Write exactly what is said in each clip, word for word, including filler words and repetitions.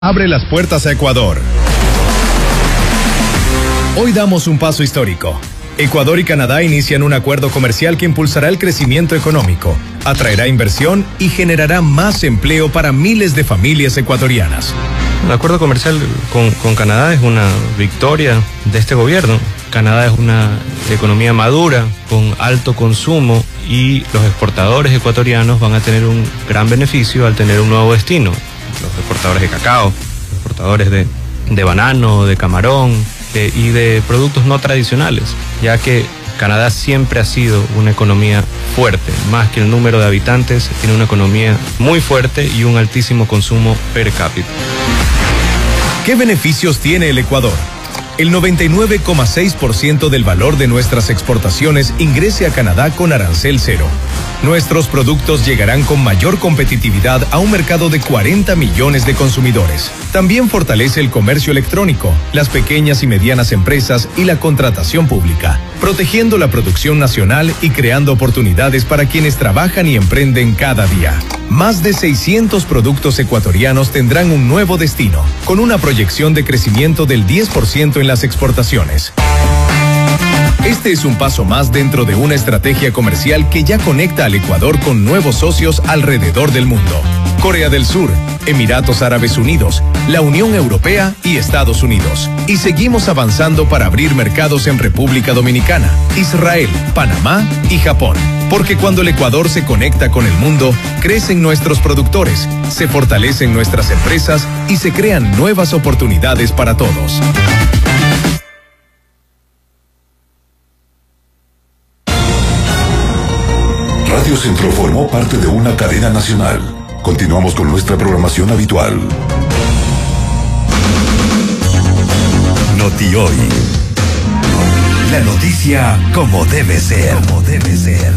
Abre las puertas a Ecuador. Hoy damos un paso histórico. Ecuador y Canadá inician un acuerdo comercial que impulsará el crecimiento económico, atraerá inversión y generará más empleo para miles de familias ecuatorianas. El acuerdo comercial con, con Canadá es una victoria de este gobierno. Canadá es una economía madura, con alto consumo, y los exportadores ecuatorianos van a tener un gran beneficio al tener un nuevo destino. Los exportadores de cacao, los exportadores de, de banano, de camarón de, y de productos no tradicionales, ya que Canadá siempre ha sido una economía fuerte, más que el número de habitantes, tiene una economía muy fuerte y un altísimo consumo per cápita. ¿Qué beneficios tiene el Ecuador? El noventa y nueve coma seis por ciento del valor de nuestras exportaciones ingrese a Canadá con arancel cero. Nuestros productos llegarán con mayor competitividad a un mercado de cuarenta millones de consumidores. También fortalece el comercio electrónico, las pequeñas y medianas empresas y la contratación pública, protegiendo la producción nacional y creando oportunidades para quienes trabajan y emprenden cada día. Más de seiscientos productos ecuatorianos tendrán un nuevo destino, con una proyección de crecimiento del diez por ciento en las exportaciones. Este es un paso más dentro de una estrategia comercial que ya conecta al Ecuador con nuevos socios alrededor del mundo. Corea del Sur, Emiratos Árabes Unidos, la Unión Europea y Estados Unidos. Y seguimos avanzando para abrir mercados en República Dominicana, Israel, Panamá y Japón. Porque cuando el Ecuador se conecta con el mundo, crecen nuestros productores, se fortalecen nuestras empresas y se crean nuevas oportunidades para todos. Radio Centro formó parte de una cadena nacional. Continuamos con nuestra programación habitual. Noti Hoy. La noticia como debe ser, como debe ser.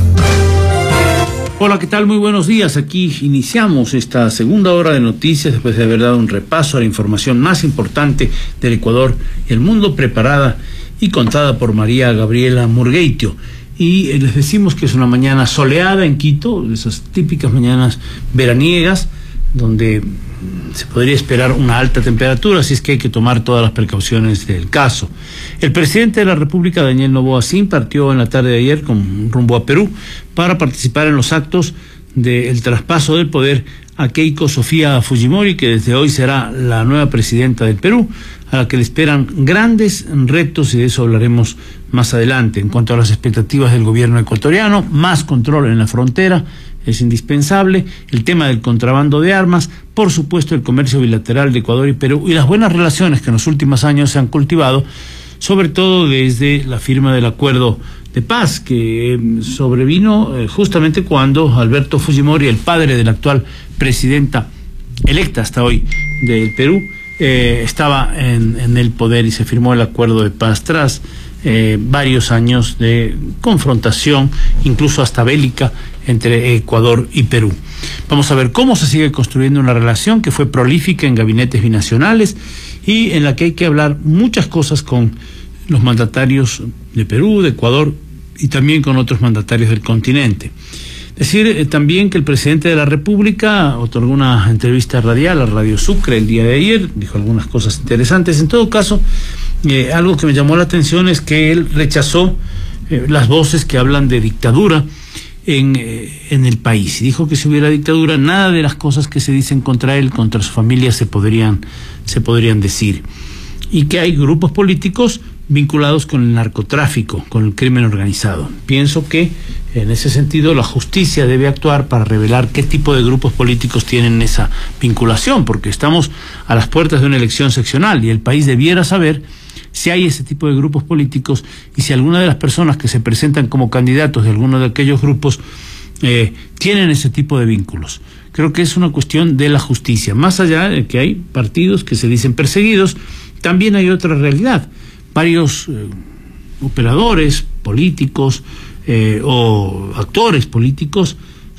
Hola, ¿qué tal? Muy buenos días. Aquí iniciamos esta segunda hora de noticias después de haber dado un repaso a la información más importante del Ecuador y el mundo, preparada y contada por María Gabriela Murgueitio. Y les decimos que es una mañana soleada en Quito, esas típicas mañanas veraniegas, donde se podría esperar una alta temperatura, así es que hay que tomar todas las precauciones del caso. El presidente de la República, Daniel Noboa Sim, partió en la tarde de ayer con rumbo a Perú para participar en los actos del traspaso del poder a Keiko Sofía Fujimori, que desde hoy será la nueva presidenta del Perú, a la que le esperan grandes retos, y de eso hablaremos más adelante. En cuanto a las expectativas del gobierno ecuatoriano, más control en la frontera es indispensable, el tema del contrabando de armas, por supuesto el comercio bilateral de Ecuador y Perú y las buenas relaciones que en los últimos años se han cultivado, sobre todo desde la firma del acuerdo de paz que sobrevino eh, justamente cuando Alberto Fujimori, el padre de la actual presidenta electa hasta hoy del Perú, eh, estaba en, en el poder, y se firmó el acuerdo de paz tras eh, varios años de confrontación, incluso hasta bélica, entre Ecuador y Perú. Vamos a ver cómo se sigue construyendo una relación que fue prolífica en gabinetes binacionales y en la que hay que hablar muchas cosas con los mandatarios de Perú, de Ecuador y también con otros mandatarios del continente. Decir eh, también que el presidente de la República otorgó una entrevista radial a Radio Sucre el día de ayer, dijo algunas cosas interesantes. En todo caso, eh, algo que me llamó la atención es que él rechazó eh, las voces que hablan de dictadura en, eh, en el país. Dijo que si hubiera dictadura, nada de las cosas que se dicen contra él, contra su familia, se podrían, se podrían decir. Y que hay grupos políticos vinculados con el narcotráfico, con el crimen organizado. Pienso que en ese sentido la justicia debe actuar para revelar qué tipo de grupos políticos tienen esa vinculación, porque estamos a las puertas de una elección seccional y el país debiera saber si hay ese tipo de grupos políticos y si alguna de las personas que se presentan como candidatos de alguno de aquellos grupos eh, tienen ese tipo de vínculos. Creo que es una cuestión de la justicia. Más allá de que hay partidos que se dicen perseguidos, también hay otra realidad. Varios eh, operadores políticos eh, o actores políticos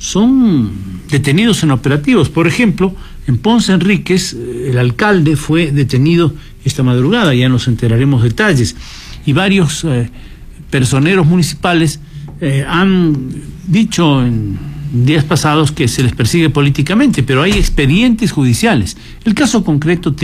son detenidos en operativos. Por ejemplo, en Ponce Enríquez, eh, el alcalde fue detenido esta madrugada, ya nos enteraremos detalles, y varios eh, personeros municipales eh, han dicho en días pasados que se les persigue políticamente, pero hay expedientes judiciales. El caso concreto